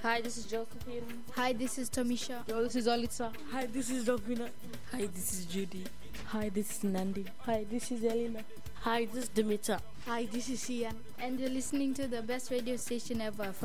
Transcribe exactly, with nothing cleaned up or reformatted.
Hi, this is Josephine. Hi, this is Tamisha. Yo, this is Alitza. Hi, this is Ravina. Hi, this is Judy. Hi, this is Nandi. Hi, this is Elena. Hi, this is Dimitra. Hi, this is Ian. And you're listening to the best radio station ever.